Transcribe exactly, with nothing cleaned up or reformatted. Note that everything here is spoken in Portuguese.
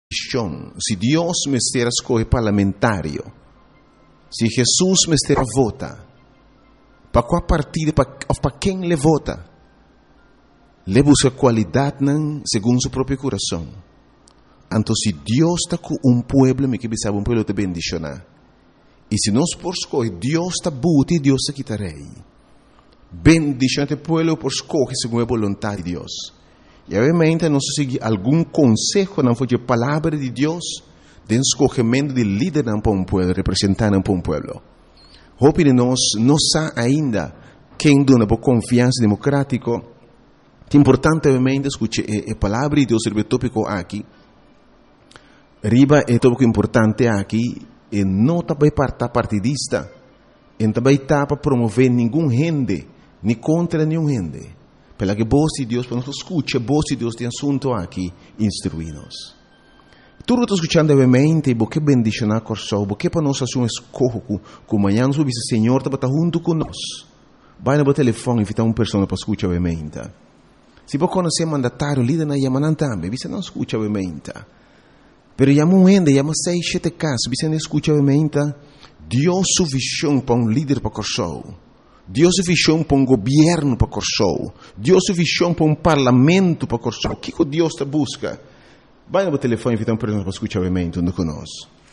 se Deus me estiver escolhe parlamentário, se Jesus me estiver vota, para qual partido, para quem ele vota, ele busca qualidade segundo seu próprio coração. Então, se Deus está com um povo, me que sabe um povo te bendicionar. E se nós por escolher, Deus está buti e Deus está quitarei. Bendicionate povo por escolher segundo a vontade de Deus. E obviamente nós seguir algum conselho não foi a palavra de Deus, de escolhimento de líder para um povo, representante para um povo. Hope de nós não sabe ainda quem dona por confiança democrática. É importante obviamente escutar a palavra de Deus sobre o tópico aqui. Riba é tópico importante aqui. E não também para partidista, e também está para promover nenhum rende, nem contra nenhum rende. Pela que voz de Deus, para nós escutar, a voz de Deus tem assunto aqui, instruir-nos. Tudo está escutando obviamente, porque bendicionar corso, porque para nós fazer um escorro, que amanhã nós vamos dizer, Senhor, está junto conosco. Vai no telefone e invitar uma pessoa para escutar obviamente. Se você conhecer mandatário, líder na Yamanan também, você não escuta obviamente. Pero ya muende, ya sei sete casos, você não escuta obviamente, Deus su visão para um líder para Corsou, Deus su visão para um governo para Corsou, Deus su visão para um parlamento para Corsou. O que Deus te busca? Vai no telefone e invita uma pessoa para escutar obviamente, onde conosco.